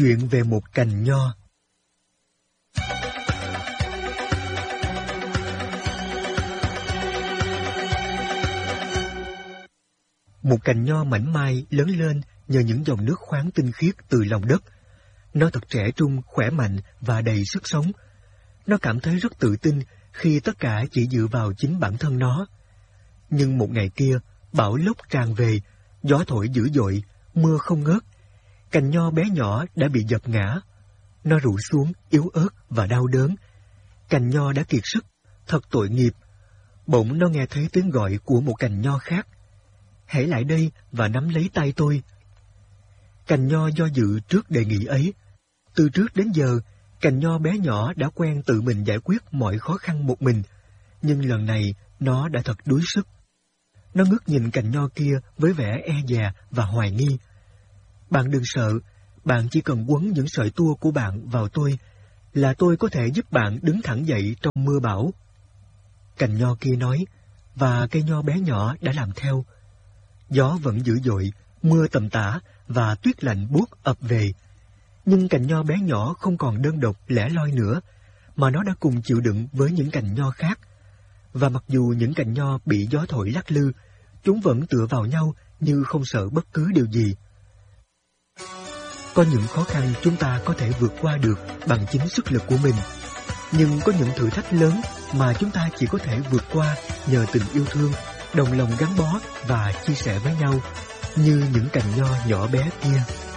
Chuyện về một cành nho. Một cành nho mảnh mai lớn lên nhờ những dòng nước khoáng tinh khiết từ lòng đất. Nó thật trẻ trung, khỏe mạnh và đầy sức sống. Nó cảm thấy rất tự tin khi tất cả chỉ dựa vào chính bản thân nó. Nhưng một ngày kia, bão lốc tràn về, gió thổi dữ dội, mưa không ngớt. Cành nho bé nhỏ đã bị dập ngã. Nó rũ xuống, yếu ớt và đau đớn. Cành nho đã kiệt sức, thật tội nghiệp. Bỗng nó nghe thấy tiếng gọi của một cành nho khác. Hãy lại đây và nắm lấy tay tôi. Cành nho do dự trước đề nghị ấy. Từ trước đến giờ, cành nho bé nhỏ đã quen tự mình giải quyết mọi khó khăn một mình. Nhưng lần này, nó đã thật đuối sức. Nó ngước nhìn cành nho kia với vẻ e dè và hoài nghi. Bạn đừng sợ, bạn chỉ cần quấn những sợi tua của bạn vào tôi, là tôi có thể giúp bạn đứng thẳng dậy trong mưa bão. Cành nho kia nói, và cây nho bé nhỏ đã làm theo. Gió vẫn dữ dội, mưa tầm tã và tuyết lạnh buốt ập về. Nhưng cành nho bé nhỏ không còn đơn độc lẻ loi nữa, mà nó đã cùng chịu đựng với những cành nho khác. Và mặc dù những cành nho bị gió thổi lắc lư, chúng vẫn tựa vào nhau như không sợ bất cứ điều gì. Có những khó khăn chúng ta có thể vượt qua được bằng chính sức lực của mình. Nhưng có những thử thách lớn mà chúng ta chỉ có thể vượt qua nhờ tình yêu thương, đồng lòng gắn bó và chia sẻ với nhau, như những cành nho nhỏ bé kia.